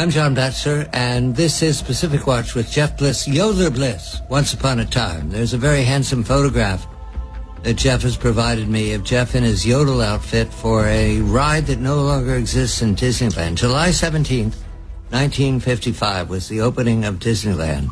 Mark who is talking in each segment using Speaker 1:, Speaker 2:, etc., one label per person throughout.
Speaker 1: I'm John Batchelor, and this is Pacific Watch with Jeff Bliss, Yodeler Bliss, Once Upon a Time. There's a very handsome photograph that Jeff has provided me of Jeff in his yodel outfit for a ride that no longer exists in Disneyland. July 17th, 1955 was the opening of Disneyland.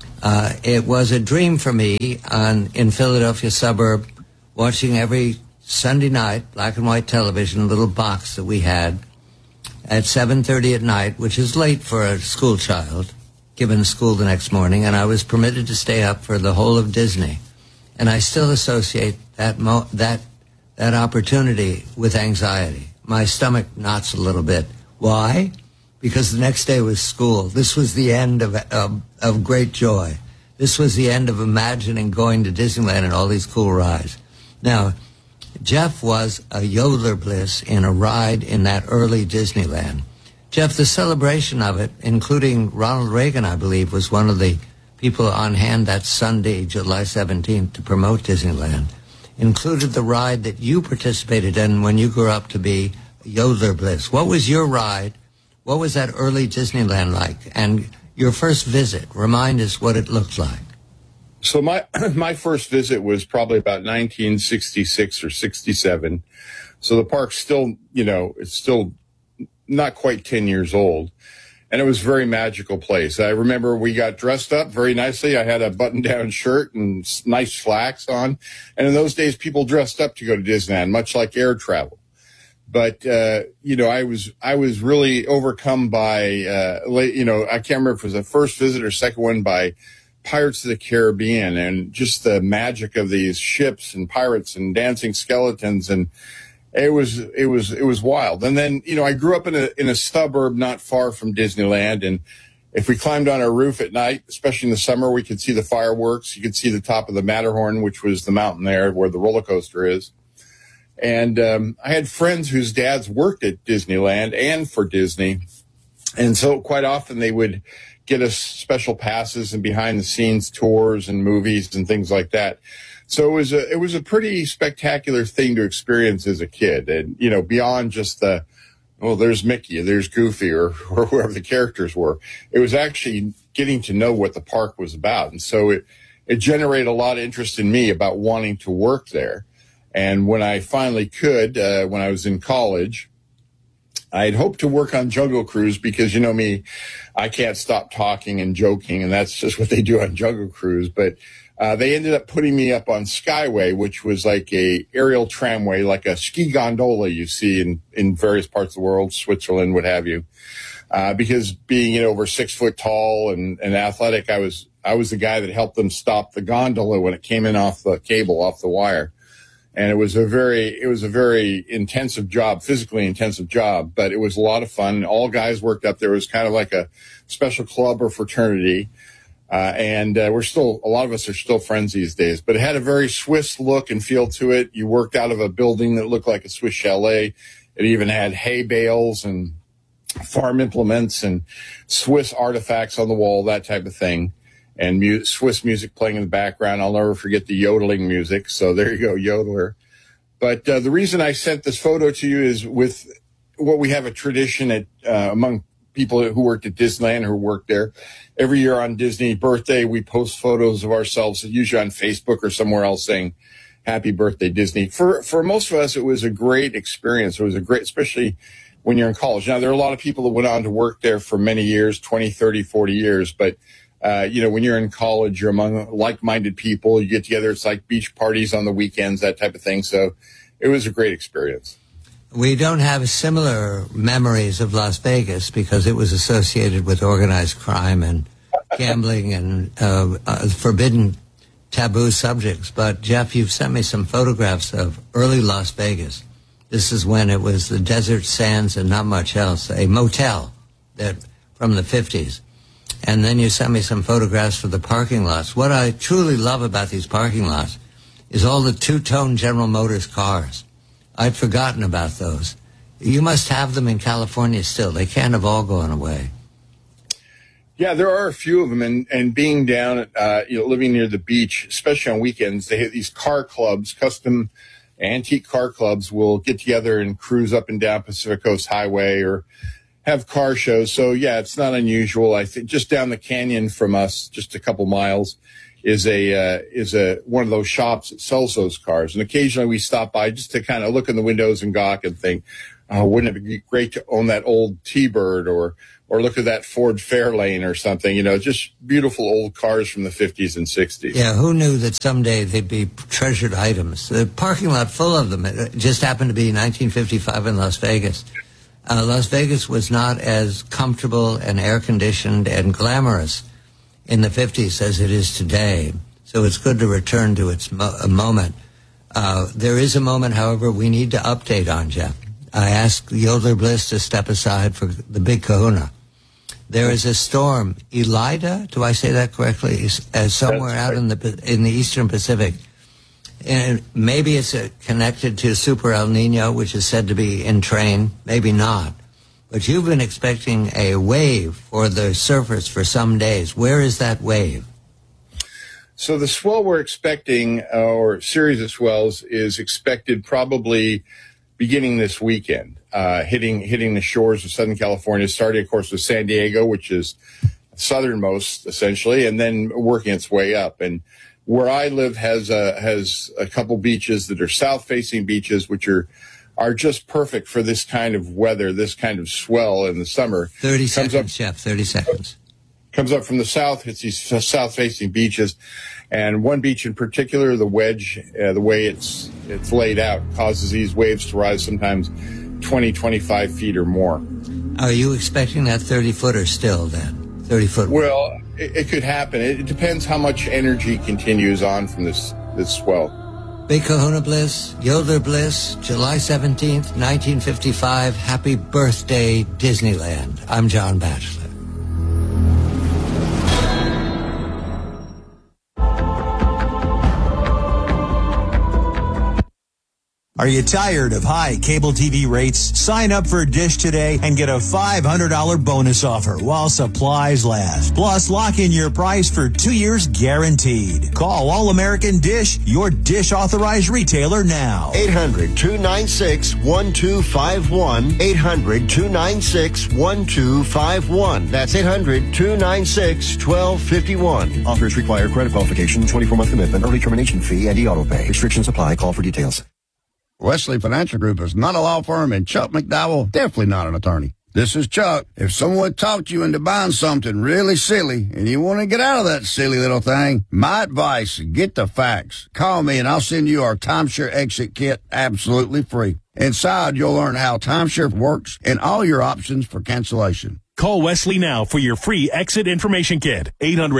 Speaker 1: It was a dream for me in Philadelphia suburb, watching every Sunday night, black and white television, a little box that we had at 7:30 at night, which is late for a school child, given school the next morning, and I was permitted to stay up for the whole of Disney. And I still associate that opportunity with anxiety. My stomach knots a little bit. Why? Because the next day was school. This was the end of great joy. This was the end of imagining going to Disneyland and all these cool rides. Now, Jeff was a Yodeler Bliss in a ride in that early Disneyland. Jeff, the celebration of it, including Ronald Reagan, I believe, was one of the people on hand that Sunday, July 17th, to promote Disneyland, included the ride that you participated in when you grew up to be Yodeler Bliss. What was your ride? What was that early Disneyland like? And your first visit, remind us what it looked like.
Speaker 2: So my first visit was probably about 1966 or 67. So the park's still, it's still not quite 10 years old. And it was a very magical place. I remember we got dressed up very nicely. I had a button-down shirt and nice slacks on. And in those days, people dressed up to go to Disneyland, much like air travel. But, I was really overcome by, I can't remember if it was the first visit or second one, by Pirates of the Caribbean, and just the magic of these ships and pirates and dancing skeletons. And it was wild. And then, I grew up in a suburb not far from Disneyland. And if we climbed on our roof at night, especially in the summer, we could see the fireworks. You could see the top of the Matterhorn, which was the mountain there where the roller coaster is. And I had friends whose dads worked at Disneyland and for Disney. And so quite often they would get us special passes and behind the scenes tours and movies and things like that. So it was a pretty spectacular thing to experience as a kid. And, beyond just there's Mickey, there's Goofy, or whoever the characters were. It was actually getting to know what the park was about. And so it generated a lot of interest in me about wanting to work there. And when I finally could, when I was in college, I had hoped to work on Jungle Cruise because, me, I can't stop talking and joking, and that's just what they do on Jungle Cruise. But they ended up putting me up on Skyway, which was like a aerial tramway, like a ski gondola you see in various parts of the world, Switzerland, what have you. Because being, over 6 foot tall and athletic, I was the guy that helped them stop the gondola when it came in off the cable, off the wire. And it was a very intensive job, physically intensive job, but it was a lot of fun. All guys worked up there. It was kind of like a special club or fraternity. And a lot of us are still friends these days, but it had a very Swiss look and feel to it. You worked out of a building that looked like a Swiss chalet. It even had hay bales and farm implements and Swiss artifacts on the wall, that type of thing. And Swiss music playing in the background. I'll never forget the yodeling music. So there you go, Yodeler. But the reason I sent this photo to you is with what we have a tradition among people who worked at Disneyland, who worked there. Every year on Disney birthday, we post photos of ourselves, usually on Facebook or somewhere else, saying, "Happy birthday, Disney." For most of us, it was a great experience. It was especially when you're in college. Now, there are a lot of people that went on to work there for many years, 20, 30, 40 years. But when you're in college, you're among like-minded people. You get together. It's like beach parties on the weekends, that type of thing. So it was a great experience.
Speaker 1: We don't have similar memories of Las Vegas because it was associated with organized crime and gambling and forbidden, taboo subjects. But, Jeff, you've sent me some photographs of early Las Vegas. This is when it was the desert sands and not much else, a motel from the 50s. And then you sent me some photographs for the parking lots. What I truly love about these parking lots is all the two-tone General Motors cars. I'd forgotten about those. You must have them in California still. They can't have all gone away.
Speaker 2: Yeah, there are a few of them. And being down, living near the beach, especially on weekends, they have these car clubs, custom antique car clubs will get together and cruise up and down Pacific Coast Highway or have car shows. So yeah, it's not unusual. I think just down the canyon from us, just a couple miles, is a one of those shops that sells those cars. And occasionally we stop by just to kind of look in the windows and gawk and think, oh, wouldn't it be great to own that old T-Bird or look at that Ford Fairlane or something, just beautiful old cars from the 50s and 60s.
Speaker 1: Yeah, who knew that someday they'd be treasured items? The parking lot full of them. It just happened to be 1955 in Las Vegas. Las Vegas was not as comfortable and air-conditioned and glamorous in the 50s as it is today. So it's good to return to its moment. There is a moment, however, we need to update on, Jeff. I asked Yodeler Bliss to step aside for the Big Kahuna. There is a storm, Elida, do I say that correctly? Somewhere out in the Eastern Pacific. And maybe it's connected to Super El Nino, which is said to be in train, maybe not. But you've been expecting a wave for the surface for some days. Where is that wave?
Speaker 2: So the swell we're expecting, or series of swells, is expected probably beginning this weekend, hitting the shores of Southern California, starting, of course, with San Diego, which is southernmost, essentially, and then working its way up. And where I live has a couple beaches that are south-facing beaches, which are just perfect for this kind of weather, this kind of swell in the summer.
Speaker 1: 30 seconds, Jeff, 30 seconds.
Speaker 2: Comes up from the south, hits these south-facing beaches. And one beach in particular, the Wedge, the way it's laid out, causes these waves to rise sometimes 20, 25 feet or more.
Speaker 1: Are you expecting that 30-footer still then? 30-foot?
Speaker 2: Well, it could happen. It depends how much energy continues on from this swell.
Speaker 1: Big Kahuna Bliss, Yodeler Bliss, July 17th, 1955. Happy birthday, Disneyland. I'm John Batchelor.
Speaker 3: Are you tired of high cable TV rates? Sign up for Dish today and get a $500 bonus offer while supplies last. Plus, lock in your price for 2 years guaranteed. Call All American Dish, your Dish authorized retailer now.
Speaker 4: 800-296-1251. 800-296-1251. That's 800-296-1251. Offers require credit qualification, 24-month commitment, early termination fee, and e-auto pay. Restrictions apply. Call for details.
Speaker 5: Wesley Financial Group is not a law firm, and Chuck McDowell, definitely not an attorney. This is Chuck. If someone talked you into buying something really silly and you want to get out of that silly little thing, my advice, get the facts. Call me and I'll send you our timeshare exit kit absolutely free. Inside, you'll learn how timeshare works and all your options for cancellation.
Speaker 6: Call Wesley now for your free exit information kit.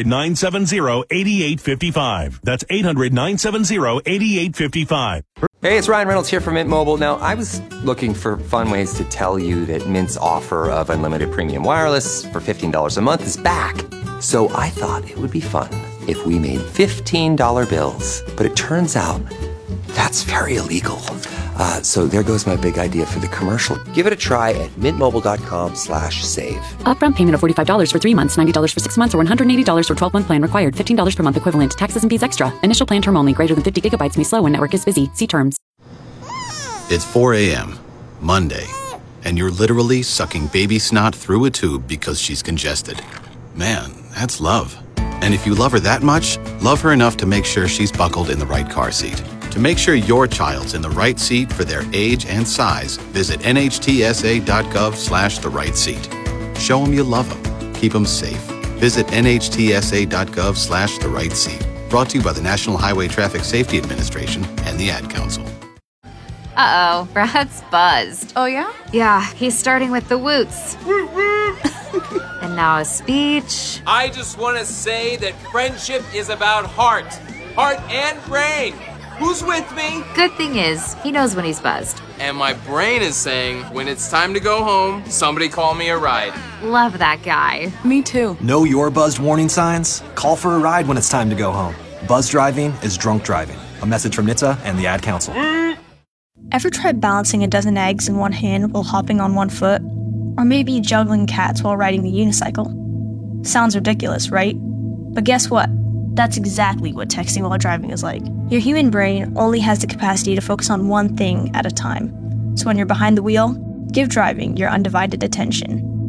Speaker 6: 800-970-8855. That's 800-970-8855.
Speaker 7: Hey, it's Ryan Reynolds here from Mint Mobile. Now, I was looking for fun ways to tell you that Mint's offer of unlimited premium wireless for $15 a month is back. So I thought it would be fun if we made $15 bills. But it turns out that's very illegal. So there goes my big idea for the commercial. Give it a try at mintmobile.com/save.
Speaker 8: Upfront payment of $45 for 3 months, $90 for 6 months, or $180 for 12-month plan required. $15 per month equivalent. Taxes and fees extra. Initial plan term only. Greater than 50 gigabytes may slow when network is busy. See terms.
Speaker 9: It's 4 a.m., Monday, and you're literally sucking baby snot through a tube because she's congested. Man, that's love. And if you love her that much, love her enough to make sure she's buckled in the right car seat. To make sure your child's in the right seat for their age and size, visit nhtsa.gov/the right seat. Show them you love them. Keep them safe. Visit nhtsa.gov/the right seat. Brought to you by the National Highway Traffic Safety Administration and the Ad Council.
Speaker 10: Uh-oh, Brad's buzzed.
Speaker 11: Oh, yeah?
Speaker 10: Yeah, he's starting with the woots. And now a speech.
Speaker 12: I just want to say that friendship is about heart and brain. Who's with me?
Speaker 10: Good thing is, he knows when he's buzzed.
Speaker 12: And my brain is saying, when it's time to go home, somebody call me a ride.
Speaker 10: Love that guy.
Speaker 11: Me too.
Speaker 13: Know your buzzed warning signs? Call for a ride when it's time to go home. Buzz driving is drunk driving. A message from NHTSA and the Ad Council.
Speaker 14: Ever tried balancing a dozen eggs in one hand while hopping on one foot? Or maybe juggling cats while riding the unicycle? Sounds ridiculous, right? But guess what? That's exactly what texting while driving is like. Your human brain only has the capacity to focus on one thing at a time. So when you're behind the wheel, give driving your undivided attention.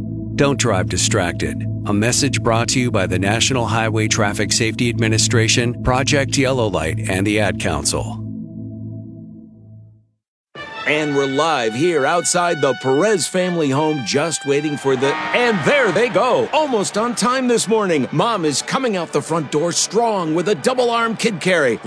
Speaker 11: Don't drive distracted. A message brought to you by the National Highway Traffic Safety Administration, Project Yellow Light, and the Ad Council.
Speaker 15: And we're live here outside the Perez family home, just waiting for the... And there they go! Almost on time this morning. Mom is coming out the front door strong with a double-arm kid carry.